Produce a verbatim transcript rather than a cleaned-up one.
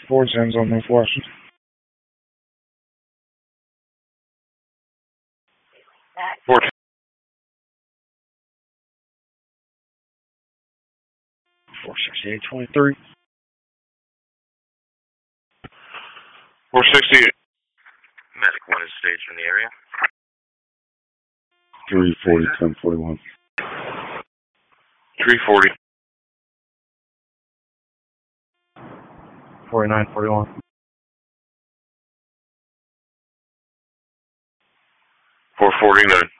four, Sands on Northwestern. Four. four sixty-eight twenty-three. Four sixty-eight. Medic one is staged in the area. three forty, ten forty-one. Three forty. forty-nine forty-one. Four forty-nine.